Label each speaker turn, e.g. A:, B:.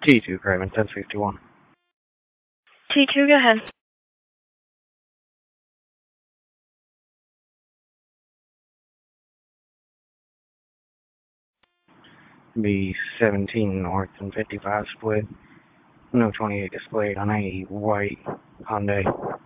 A: T2 Craven 1061.
B: T2, go ahead.
A: Be 17 North and 55 split. No 28 displayed on a white Hyundai.